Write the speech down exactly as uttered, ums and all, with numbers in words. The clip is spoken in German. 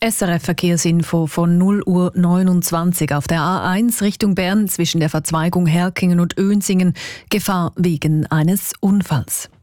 S R F Verkehrsinfo von null Uhr neunundzwanzig auf der A eins Richtung Bern zwischen der Verzweigung Herkingen und Önsingen. Gefahr wegen eines Unfalls.